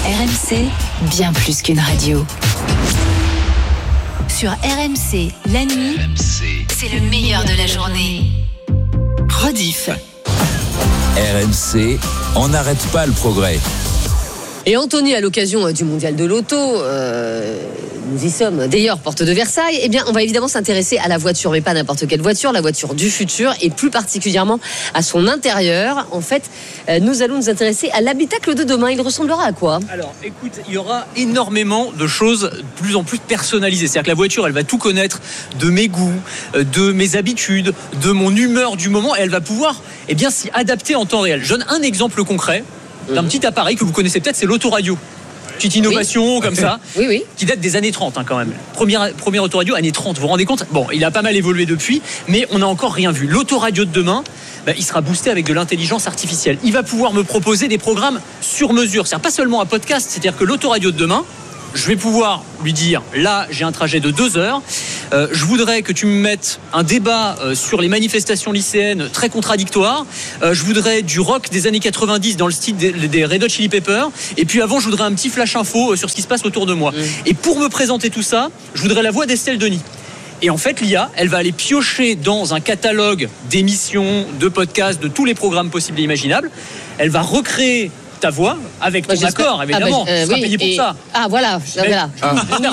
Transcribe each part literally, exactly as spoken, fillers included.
R M C, bien plus qu'une radio. Sur R M C, la nuit, R M C, c'est le meilleur de la journée. Rediff. R M C, on n'arrête pas le progrès. Et Anthony, à l'occasion du mondial de l'auto, euh, nous y sommes d'ailleurs, porte de Versailles, eh bien, on va évidemment s'intéresser à la voiture, mais pas n'importe quelle voiture, la voiture du futur, et plus particulièrement à son intérieur. En fait, euh, nous allons nous intéresser à l'habitacle de demain. Il ressemblera à quoi ? Alors, écoute, il y aura énormément de choses de plus en plus personnalisées. C'est-à-dire que la voiture, elle va tout connaître de mes goûts, de mes habitudes, de mon humeur du moment, et elle va pouvoir, eh bien, s'y adapter en temps réel. Je donne un exemple concret d'un petit appareil que vous connaissez peut-être, c'est l'autoradio. Petite innovation oui. comme ça, oui, oui. qui date des années trente hein, quand même. Première, première autoradio, années trente, vous vous rendez compte ? Bon, il a pas mal évolué depuis, mais on n'a encore rien vu. L'autoradio de demain, bah, il sera boosté avec de l'intelligence artificielle. Il va pouvoir me proposer des programmes sur mesure. C'est-à-dire pas seulement un podcast, c'est-à-dire que l'autoradio de demain, je vais pouvoir lui dire, là j'ai un trajet de deux heures, euh, je voudrais que tu me mettes un débat euh, sur les manifestations lycéennes très contradictoires, euh, je voudrais du rock des années quatre-vingt-dix dans le style des, des Red Hot Chili Peppers, et puis avant je voudrais un petit flash info euh, sur ce qui se passe autour de moi. Mmh. Et pour me présenter tout ça, je voudrais la voix d'Estelle Denis. Et en fait, l'I A, elle va aller piocher dans un catalogue d'émissions, de podcasts, de tous les programmes possibles et imaginables. Elle va recréer ta voix avec ton bah, accord, évidemment. Ah bah, euh, tu seras oui, payé pour et... ça. Ah voilà, voilà. Ah.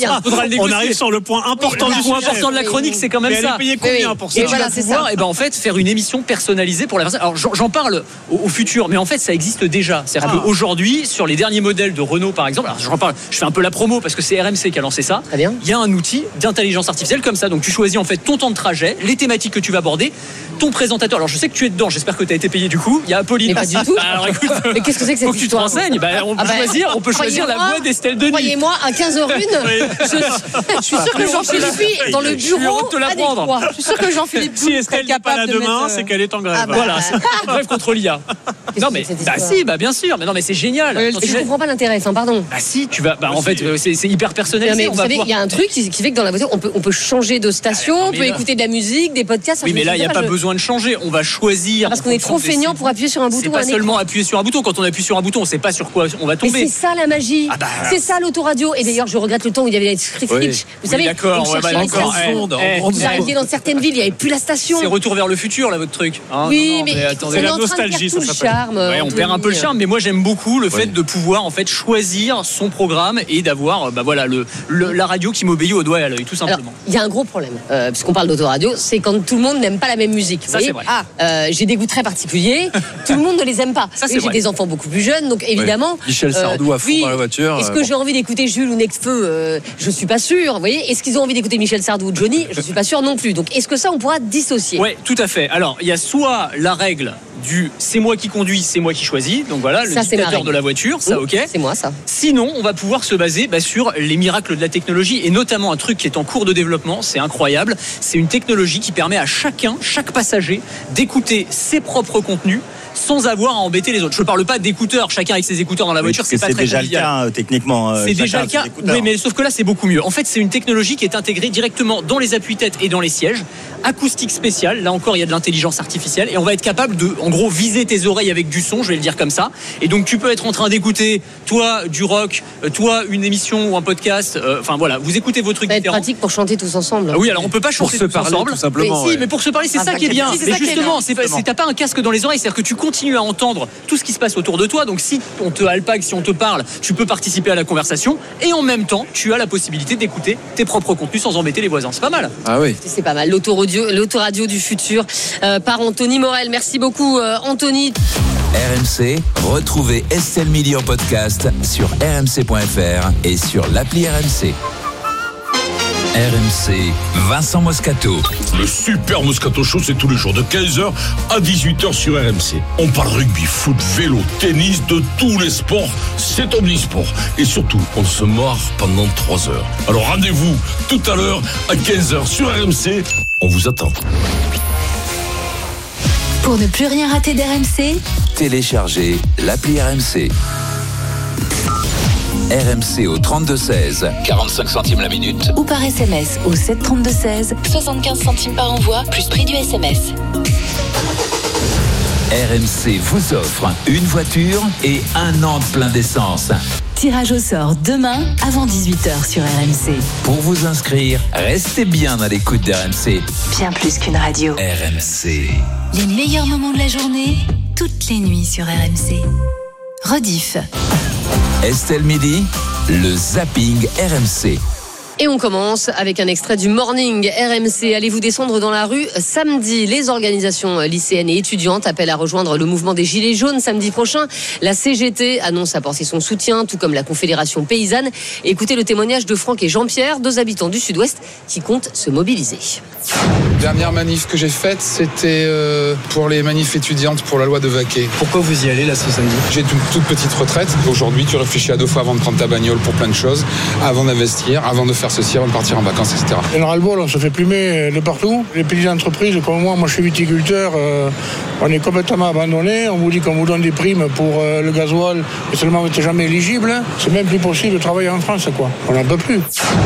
On arrive sur le point important du point important de la chronique, c'est quand même mais ça. Elle est payée combien oui, pour ça ? Et tu vas pouvoir, et ben en fait, faire une émission personnalisée pour la personne. Alors j'en, j'en parle au, au futur, mais en fait, ça existe déjà. C'est-à-dire ah. qu'aujourd'hui, sur les derniers modèles de Renault, par exemple, alors j'en parle, je fais un peu la promo parce que c'est R M C qui a lancé ça. Très bien. Il y a un outil d'intelligence artificielle comme ça. Donc tu choisis en fait ton temps de trajet, les thématiques que tu vas aborder, ton présentateur. Alors je sais que tu es dedans. J'espère que tu as été payé du coup. Il y a Apolline. Mais pas du tout. Alors écoute, mais qu'est-ce que c'est que cette histoire ? Faut que tu te renseignes. Ben, on peut ah ben, choisir, on peut choisir la voix d'Estelle Denis. Croyez-moi, à quinze heures une, oui. je, je suis sûr que Jean-Philippe dans le bureau te la prendre. Je suis sûr que Jean-Philippe si Estelle n'est pas là demain, mettre... c'est qu'elle est en grève. Ah bah, voilà, c'est une grève contre l'I A. Non mais bah si, bah bien sûr, mais non mais c'est génial. Oui, je ne comprends pas l'intérêt, enfin pardon. Bah si, tu vas, bah en fait c'est, c'est hyper personnalisé. Non, mais vous savez, il pouvoir... y a un truc qui, qui fait que dans la voiture, on peut, on peut changer de station, ah, on peut là... écouter de la musique, des podcasts. Oui, mais là il n'y a pas je... besoin de changer. On va choisir. Parce qu'on est trop feignant pour appuyer sur un bouton. C'est pas seulement appuyer sur un bouton. Quand on appuie sur un bouton, on ne sait pas sur quoi on va tomber. Mais c'est ça la magie. Ah bah, c'est ça l'autoradio. Et d'ailleurs, je regrette le temps où il y avait les scripts. Oui. Vous oui, savez, d'accord. on cherchait les ondes. Vous arriviez dans certaines villes, il n'y avait plus la station. C'est retour vers le futur là, votre truc. Oui, mais c'est la nostalgie, ça s'appelle. On perd un peu le charme, mais moi j'aime beaucoup le fait de pouvoir en fait choisir son programme et d'avoir bah voilà le, le la radio qui m'obéit au doigt et à l'œil, tout simplement. Il y a un gros problème, euh, puisqu'on parle d'autoradio, c'est quand tout le monde n'aime pas la même musique. Ça c'est vrai. Ah, euh, j'ai des goûts très particuliers. Tout le monde ne les aime pas. Ça, c'est j'ai vrai. des enfants beaucoup plus jeunes, donc évidemment. Ouais. Michel Sardou euh, à fond oui, dans la voiture. Est-ce que euh, j'ai envie d'écouter Jules ou Necfeu euh, Je suis pas sûr. Vous voyez, est-ce qu'ils ont envie d'écouter Michel Sardou ou Johnny ? Je suis pas sûr non plus. Donc, est-ce que ça, on pourra dissocier ? Ouais, tout à fait. Alors, il y a soit la règle du c'est moi qui conduis, c'est moi qui choisis. Donc voilà, le ça, dictateur de la voiture, ça, ok. C'est moi, ça. Sinon, on va pouvoir se baser bah, sur les miracles de la technologie et notamment un truc qui est en cours de développement. C'est incroyable. C'est une technologie qui permet à chacun, chaque passager, d'écouter ses propres contenus sans avoir à embêter les autres. Je ne parle pas d'écouteurs, chacun avec ses écouteurs dans la voiture, oui, c'est pas c'est très déjà convivial. Le cas, techniquement. C'est déjà le cas, oui, mais sauf que là c'est beaucoup mieux. En fait, c'est une technologie qui est intégrée directement dans les appuis-têtes et dans les sièges. Acoustique spéciale, là encore il y a de l'intelligence artificielle et on va être capable de, en gros, viser tes oreilles avec du son, je vais le dire comme ça. Et donc tu peux être en train d'écouter, toi, du rock, toi, une émission ou un podcast. Euh, enfin voilà, vous écoutez vos trucs ça va différents. être pratique pour chanter tous ensemble. Ah oui, alors on peut pas chanter pour se tous parler, ensemble. Tout simplement. Mais, ouais. Si, mais pour se parler, c'est ah, ça qui est bien. Mais justement, c'est, c'est t'as pas un casque dans les oreilles, c'est-à-dire que tu continues à entendre tout ce qui se passe autour de toi. Donc si on te alpague, si on te parle, tu peux participer à la conversation et en même temps, tu as la possibilité d'écouter tes propres contenus sans embêter les voisins. C'est pas mal. Ah oui. C'est pas mal. L'autoradio, l'autoradio du futur euh, par Anthony Morel. Merci beaucoup, euh, Anthony. R M C, retrouvez Estelle Milly en podcast sur r m c point f r et sur l'appli R M C. R M C, Vincent Moscato. Le super Moscato Show, c'est tous les jours de quinze heures à dix-huit heures sur R M C. On parle rugby, foot, vélo, tennis, de tous les sports. C'est omnisport. Et surtout, on se marre pendant trois heures. Alors rendez-vous tout à l'heure à quinze heures sur R M C. On vous attend. Pour ne plus rien rater d'R M C, téléchargez l'appli R M C. R M C au trente-deux seize, quarante-cinq centimes la minute. Ou par S M S au sept trente-deux seize, soixante-quinze centimes par envoi, plus prix du S M S. R M C vous offre une voiture et un an de plein d'essence. Tirage au sort demain avant dix-huit heures sur R M C. Pour vous inscrire, restez bien à l'écoute d'R M C. Bien plus qu'une radio. R M C. Les meilleurs moments de la journée, toutes les nuits sur R M C. Rediff. Estelle Midi, le zapping R M C. Et on commence avec un extrait du Morning R M C. Allez-vous descendre dans la rue samedi? Les organisations lycéennes et étudiantes appellent à rejoindre le mouvement des Gilets jaunes samedi prochain. La C G T annonce apporter son soutien, tout comme la Confédération paysanne. Écoutez le témoignage de Franck et Jean-Pierre, deux habitants du Sud-Ouest qui comptent se mobiliser. Dernière manif que j'ai faite, c'était euh, pour les manifs étudiantes pour la loi de Vaquet. Pourquoi vous y allez là ce samedi? J'ai une toute petite retraite. Aujourd'hui, tu réfléchis à deux fois avant de prendre ta bagnole pour plein de choses, avant d'investir, avant de faire ceci, avant de partir en vacances, et cetera. Et le ras-le-bol, on se fait plumer de partout. Les petites entreprises comme moi, moi je suis viticulteur, euh, on est complètement abandonnés. On vous dit qu'on vous donne des primes pour euh, le gasoil, et seulement on n'était jamais éligible. C'est même plus possible de travailler en France, quoi. On n'en peut plus.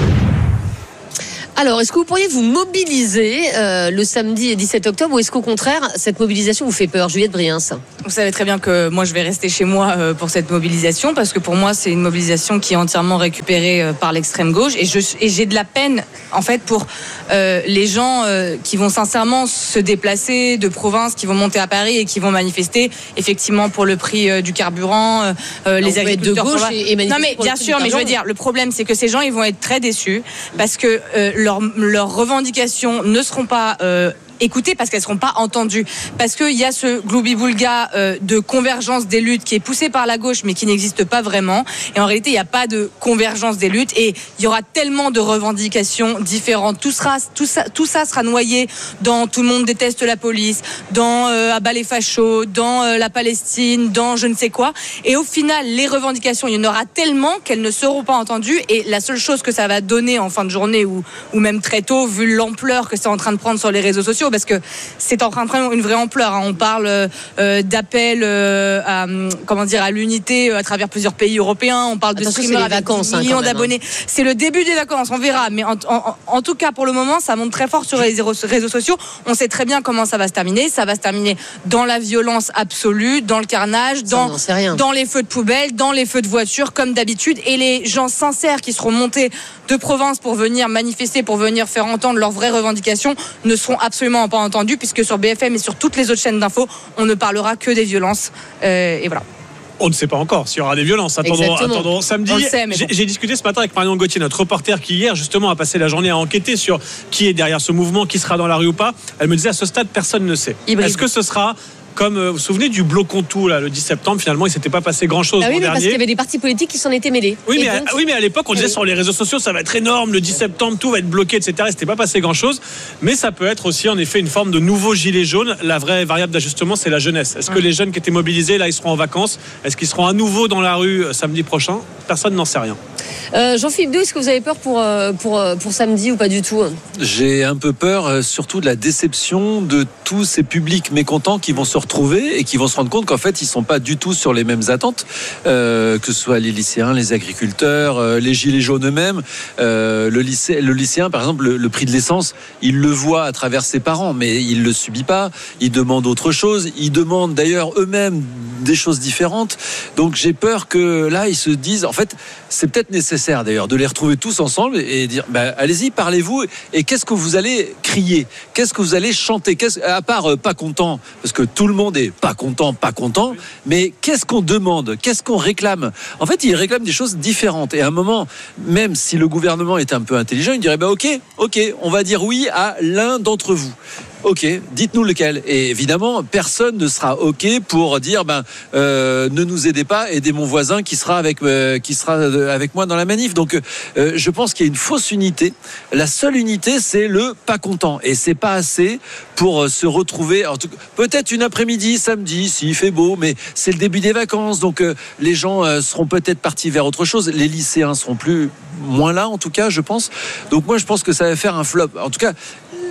Alors, est-ce que vous pourriez vous mobiliser euh, le samedi dix-sept octobre ou est-ce qu'au contraire, cette mobilisation vous fait peur? Juliette Briens. Vous savez très bien que moi, je vais rester chez moi euh, pour cette mobilisation parce que pour moi, c'est une mobilisation qui est entièrement récupérée euh, par l'extrême gauche et, je, et j'ai de la peine, en fait, pour euh, les gens euh, qui vont sincèrement se déplacer de province, qui vont monter à Paris et qui vont manifester, effectivement, pour le prix euh, du carburant, euh, euh, les agriculteurs... de gauche et, et non, mais bien sûr, mais je veux dire, le problème, c'est que ces gens, ils vont être très déçus parce que euh, Leurs, leurs revendications ne seront pas euh, écoutées parce qu'elles ne seront pas entendues. Parce qu'il y a ce gloubi-boulga euh, de convergence des luttes qui est poussé par la gauche mais qui n'existe pas vraiment. Et en réalité, il n'y a pas de convergence des luttes et il y aura tellement de revendications différentes. Tout, sera, tout, ça, tout ça sera noyé dans tout le monde déteste la police, dans euh, Abat les fachos, dans euh, la Palestine, dans je ne sais quoi. Et au final, les revendications, il y en aura tellement qu'elles ne seront pas entendues. Et la seule chose que ça va donner en fin de journée ou, ou même très tôt, vu l'ampleur que c'est en train de prendre sur les réseaux sociaux, parce que c'est en train de prendre une vraie ampleur. Hein. On parle euh, d'appel euh, à, comment dire, à l'unité à travers plusieurs pays européens. On parle Attention, de streamers avec vacances, millions hein, d'abonnés. Hein. C'est le début des vacances, on verra. Mais en, en, en tout cas, pour le moment, ça monte très fort sur les réseaux sociaux. On sait très bien comment ça va se terminer. Ça va se terminer dans la violence absolue, dans le carnage, dans, dans les feux de poubelle, dans les feux de voiture, comme d'habitude. Et les gens sincères qui seront montés de province pour venir manifester, pour venir faire entendre leurs vraies revendications, ne seront absolument pas entendus, puisque sur B F M et sur toutes les autres chaînes d'infos, on ne parlera que des violences. Euh, et voilà. On ne sait pas encore s'il y aura des violences. Attendons, attendons samedi. Sait, j'ai, bon. j'ai discuté ce matin avec Marion Gauthier, notre reporter, qui hier justement a passé la journée à enquêter sur qui est derrière ce mouvement, qui sera dans la rue ou pas. Elle me disait à ce stade, personne ne sait. Hybride. Est-ce que ce sera comme vous vous souvenez du Bloc-Contour là, le dix septembre, finalement il ne s'était pas passé grand chose ah oui, l'an mais dernier. Parce qu'il y avait des partis politiques qui s'en étaient mêlés. Oui, mais, donc, à, oui mais à l'époque on disait oui. sur les réseaux sociaux ça va être énorme, le dix septembre tout va être bloqué, et cetera. Il ne s'était pas passé grand chose, mais ça peut être aussi en effet une forme de nouveau gilet jaune. La vraie variable d'ajustement c'est la jeunesse. Est-ce que les jeunes qui étaient mobilisés là ils seront en vacances? Est-ce qu'ils seront à nouveau dans la rue samedi prochain? Personne n'en sait rien. Euh, Jean-Philippe Deux, est-ce que vous avez peur pour, pour, pour samedi ou pas du tout? J'ai un peu peur surtout de la déception de tous ces publics mécontents qui vont se retrouver et qui vont se rendre compte qu'en fait ils ne sont pas du tout sur les mêmes attentes, euh, que ce soit les lycéens, les agriculteurs, euh, les gilets jaunes eux-mêmes. Euh, le, lycée, le lycéen par exemple, le, le prix de l'essence, il le voit à travers ses parents, mais il ne le subit pas, il demande autre chose, il demande d'ailleurs eux-mêmes des choses différentes. Donc j'ai peur que là ils se disent, en fait c'est peut-être nécessaire d'ailleurs de les retrouver tous ensemble et dire bah, allez-y, parlez-vous, et qu'est-ce que vous allez crier, qu'est-ce que vous allez chanter, qu'est-ce, à part euh, pas content, parce que tout le monde est pas content, pas content, mais qu'est-ce qu'on demande, qu'est-ce qu'on réclame? En fait ils réclament des choses différentes, et à un moment, même si le gouvernement est un peu intelligent, il dirait bah ok, ok, on va dire oui à l'un d'entre vous. Ok, dites-nous lequel. Et évidemment, personne ne sera ok pour dire ben euh, ne nous aidez pas, aidez mon voisin qui sera avec euh, qui sera avec moi dans la manif. Donc, euh, je pense qu'il y a une fausse unité. La seule unité, c'est le pas content, et c'est pas assez pour euh, se retrouver. En tout cas, peut-être une après-midi, samedi, s'il fait beau, mais c'est le début des vacances, donc euh, les gens euh, seront peut-être partis vers autre chose. Les lycéens seront plus moins là, en tout cas, je pense. Donc moi, je pense que ça va faire un flop. En tout cas.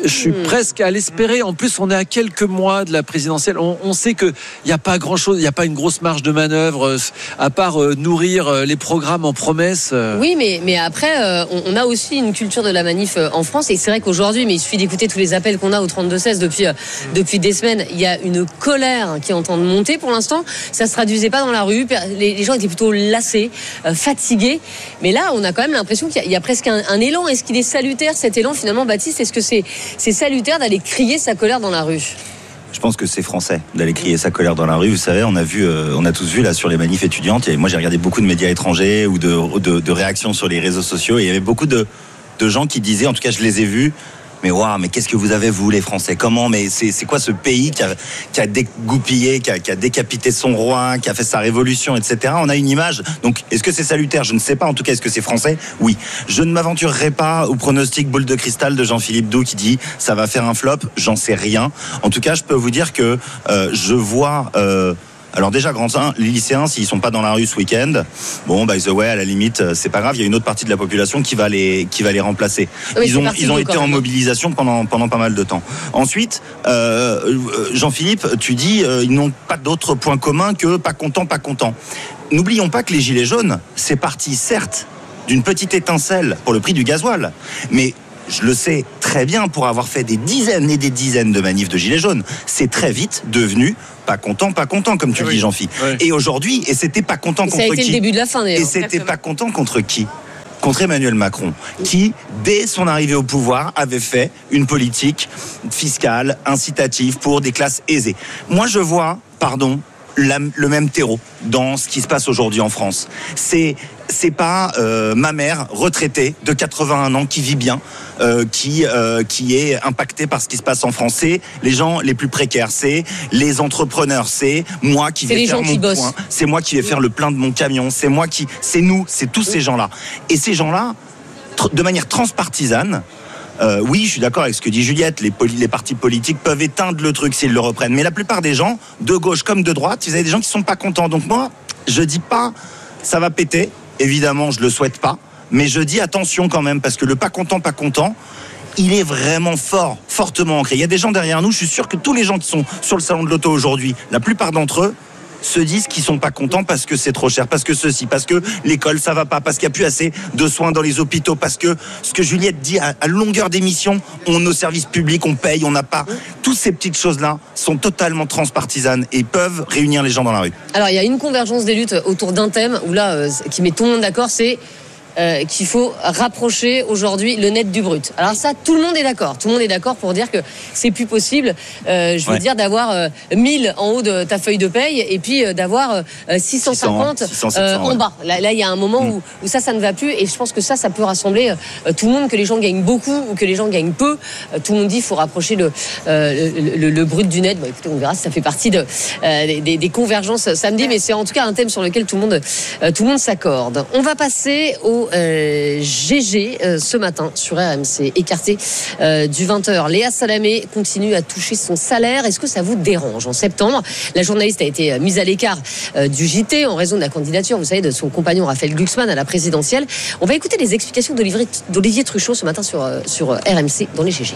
je suis mmh. presque à l'espérer. En plus, on est à quelques mois de la présidentielle. On, on sait qu'il n'y a pas grand-chose, il n'y a pas une grosse marge de manœuvre, à part euh, nourrir euh, les programmes en promesses. Euh. Oui, mais, mais après, euh, on, on a aussi une culture de la manif euh, en France. Et c'est vrai qu'aujourd'hui, mais il suffit d'écouter tous les appels qu'on a au trente-deux seize depuis, euh, mmh. depuis des semaines. Il y a une colère qui est en train de monter. Pour l'instant, ça ne se traduisait pas dans la rue. Les, les gens étaient plutôt lassés, euh, fatigués. Mais là, on a quand même l'impression qu'il y a, il y a presque un, un élan. Est-ce qu'il est salutaire, cet élan, finalement, Baptiste? Est-ce que c'est, c'est salutaire d'aller crier sa colère dans la rue? Je pense que c'est français d'aller crier sa colère dans la rue. Vous savez, on a vu, euh, on a tous vu là sur les manifs étudiantes. Et moi, j'ai regardé beaucoup de médias étrangers ou de, de, de réactions sur les réseaux sociaux. Et il y avait beaucoup de, de gens qui disaient, en tout cas, je les ai vus. Mais waouh, mais qu'est-ce que vous avez, vous, les Français? Comment? Mais c'est, c'est quoi ce pays qui a, qui a dégoupillé, qui a, qui a décapité son roi, qui a fait sa révolution, et cetera. On a une image. Donc, est-ce que c'est salutaire? Je ne sais pas. En tout cas, est-ce que c'est français? Oui. Je ne m'aventurerai pas au pronostic boule de cristal de Jean-Philippe Doux qui dit ça va faire un flop. J'en sais rien. En tout cas, je peux vous dire que euh, je vois. Euh, Alors déjà, grand un, les lycéens, s'ils sont pas dans la rue ce week-end, bon, by the way, à la limite, c'est pas grave. Il y a une autre partie de la population qui va les, qui va les remplacer. Oui, ils ont, ils ont été en mobilisation pendant, pendant pas mal de temps. Ensuite, euh, Jean-Philippe, tu dis, euh, ils n'ont pas d'autre point commun que pas content, pas content. N'oublions pas que les gilets jaunes, c'est parti, certes, d'une petite étincelle pour le prix du gasoil, mais je le sais très bien pour avoir fait des dizaines et des dizaines de manifs de gilets jaunes. C'est très vite devenu pas content, pas content, comme tu oui. le dis, Jean-Phi. Oui. Et aujourd'hui, et c'était pas content et contre qui? Ça a été qui le début de la fin, d'ailleurs. Et c'était Exactement. Pas content contre qui? Contre Emmanuel Macron, qui, dès son arrivée au pouvoir, avait fait une politique fiscale incitative pour des classes aisées. Moi, je vois, pardon, La, le même terreau dans ce qui se passe aujourd'hui en France. C'est c'est pas euh, ma mère retraitée de quatre-vingt-un ans qui vit bien, euh, qui euh, qui est impactée par ce qui se passe en France. C'est les gens les plus précaires, c'est les entrepreneurs, c'est moi qui c'est vais les faire gens mon qui point, bossent. C'est moi qui vais faire le plein de mon camion, c'est moi qui, c'est nous, c'est tous ces gens-là. Et ces gens-là, tr- de manière transpartisane. Euh, oui, je suis d'accord avec ce que dit Juliette. Les, poli- les partis politiques peuvent éteindre le truc s'ils le reprennent. Mais la plupart des gens, de gauche comme de droite, vous avez des gens qui sont pas contents. Donc moi, je dis pas ça va péter. Évidemment, je le souhaite pas. Mais je dis attention quand même, parce que le pas content, pas content, il est vraiment fort, fortement ancré. Il y a des gens derrière nous. Je suis sûr que tous les gens qui sont sur le salon de l'auto aujourd'hui, la plupart d'entre eux, se disent qu'ils sont pas contents parce que c'est trop cher, parce que ceci, parce que l'école ça va pas, parce qu'il y a plus assez de soins dans les hôpitaux, parce que ce que Juliette dit à, à longueur d'émission, on nos services publics, on paye, on n'a pas. Toutes ces petites choses-là sont totalement transpartisanes et peuvent réunir les gens dans la rue. Alors il y a une convergence des luttes autour d'un thème où là, euh, qui met tout le monde d'accord, c'est Euh, qu'il faut rapprocher aujourd'hui le net du brut. Alors ça, tout le monde est d'accord. Tout le monde est d'accord pour dire que c'est plus possible, euh, je veux ouais. dire, d'avoir euh, mille en haut de ta feuille de paye et puis euh, d'avoir euh, six cent cinquante six cents, six cents, euh, en ouais. bas. Là, là, il y a un moment mmh. où, où ça, ça ne va plus. Et je pense que ça, ça peut rassembler euh, tout le monde, que les gens gagnent beaucoup ou que les gens gagnent peu. Euh, tout le monde dit qu'il faut rapprocher le, euh, le, le, le brut du net. Bon, écoutez, on verra si ça fait partie de, euh, des, des convergences samedi. Mais c'est en tout cas un thème sur lequel tout le monde, euh, tout le monde s'accorde. On va passer au Euh, G G euh, ce matin sur R M C, écarté euh, du vingt heures. Léa Salamé continue à toucher son salaire. Est-ce que ça vous dérange? En septembre, la journaliste a été mise à l'écart euh, du J T en raison de la candidature, vous savez, de son compagnon Raphaël Glucksmann à la présidentielle. On va écouter les explications d'Olivier, d'Olivier Truchot ce matin sur, sur R M C dans les G G.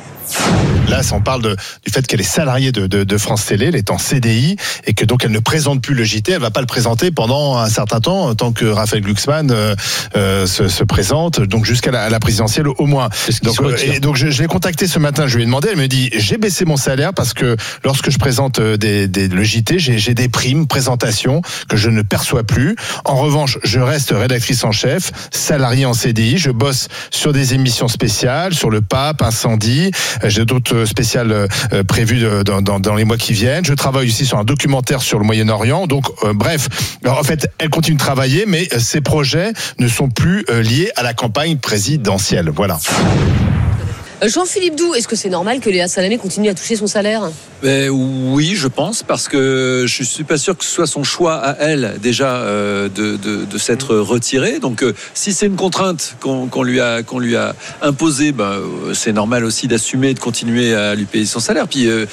Là, on parle de, du fait qu'elle est salariée de, de, de France Télé, elle est en C D I et que donc elle ne présente plus le J T. Elle va pas le présenter pendant un certain temps, tant que Raphaël Glucksmann euh, euh, se, se présente, donc jusqu'à la, la présidentielle au moins. Donc, euh, et donc je, je l'ai contactée ce matin, je lui ai demandé, elle me dit j'ai baissé mon salaire parce que lorsque je présente des, des, le J T, j'ai, j'ai des primes, présentations que je ne perçois plus. En revanche, je reste rédactrice en chef, salariée en C D I, je bosse sur des émissions spéciales, sur le pape, Incendie. J'ai d'autres spéciales euh, prévues dans, dans, dans les mois qui viennent. Je travaille aussi sur un documentaire sur le Moyen-Orient. Donc, euh, bref, alors, en fait, elle continue de travailler, mais euh, ses projets ne sont plus euh, liés à la campagne présidentielle. Voilà. Jean-Philippe Doux, est-ce que c'est normal que Léa Salamé continue à toucher son salaire? Ben, oui, je pense, parce que je suis pas sûr que ce soit son choix à elle déjà euh, de, de, de s'être retirée. Donc, euh, si c'est une contrainte qu'on, qu'on lui a qu'on lui a imposée, ben, c'est normal aussi d'assumer et de continuer à lui payer son salaire. Puis, euh,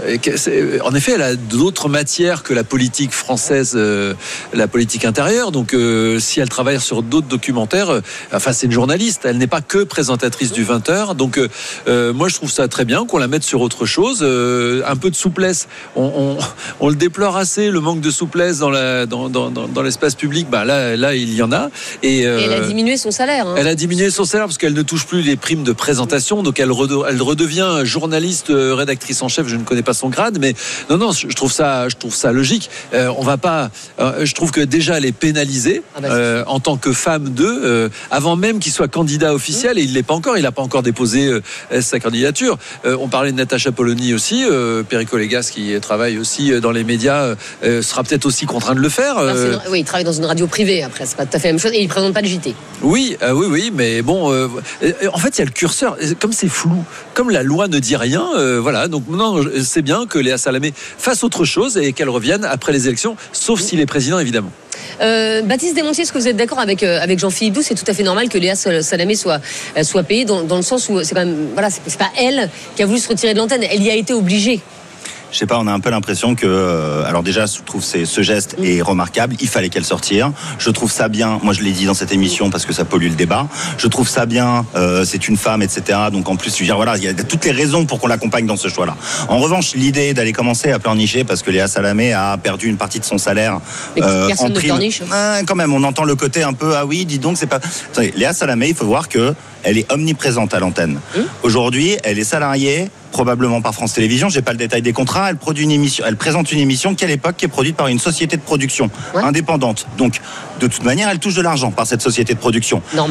en effet, elle a d'autres matières que la politique française, euh, la politique intérieure. Donc, euh, si elle travaille sur d'autres documentaires, euh, enfin, c'est une journaliste. Elle n'est pas que présentatrice du vingt heures. Donc, euh, euh, moi je trouve ça très bien qu'on la mette sur autre chose. Euh, un peu de souplesse, on, on, on le déplore assez, le manque de souplesse dans, la, dans, dans, dans, dans l'espace public. Bah là, là, il y en a. Et, euh, et elle a diminué son salaire. Hein. Elle a diminué son salaire parce qu'elle ne touche plus les primes de présentation, donc elle, rede, elle redevient journaliste, rédactrice en chef. Je ne connais pas son grade, mais non, non, je trouve ça, je trouve ça logique. Euh, on va pas. Euh, je trouve que déjà elle est pénalisée ah bah, euh, en tant que femme d'eux, euh, avant même qu'il soit candidat officiel, et il l'est pas encore. Il n'a pas encore déposé euh, sa candidature. Euh, on parlait de Natacha Polony aussi, euh, Perico Légas qui travaille aussi dans les médias euh, sera peut-être aussi contraint de le faire. Euh... Une, oui, il travaille dans une radio privée. Après, c'est pas tout à fait la même chose, et il présente pas le J T. Oui, euh, oui, oui, mais bon, euh, en fait, il y a le curseur. Comme c'est flou, comme la loi ne dit rien, euh, voilà. Donc non, c'est bien que Léa Salamé fasse autre chose et qu'elle revienne après les élections, sauf s'il est président, évidemment. Euh, Baptiste Desmontiers, est-ce que vous êtes d'accord avec, euh, avec Jean-Philippe Doux? C'est tout à fait normal que Léa Salamé soit, euh, soit payée dans, dans le sens où c'est quand même, voilà, c'est, c'est pas elle qui a voulu se retirer de l'antenne, elle y a été obligée. Je sais pas, on a un peu l'impression que, euh, alors déjà, je trouve que ce geste mmh. est remarquable. Il fallait qu'elle sortire. Je trouve ça bien. Moi, je l'ai dit dans cette émission parce que ça pollue le débat. Je trouve ça bien. Euh, c'est une femme, et cetera. Donc en plus, je veux dire, voilà, il y a toutes les raisons pour qu'on l'accompagne dans ce choix-là. En revanche, l'idée d'aller commencer à pleurnicher parce que Léa Salamé a perdu une partie de son salaire. Mais euh, personne en prime, ne pleurniche. Ah, quand même, on entend le côté un peu. Ah oui, dis donc, c'est pas. Attendez, Léa Salamé, il faut voir que elle est omniprésente à l'antenne. Mmh. Aujourd'hui, elle est salariée. Probablement par France Télévisions, j'ai pas le détail des contrats. Elle produit une émission, elle présente une émission qui à l'époque qui est produite par une société de production ouais. indépendante. Donc, de toute manière, elle touche de l'argent par cette société de production. Normal.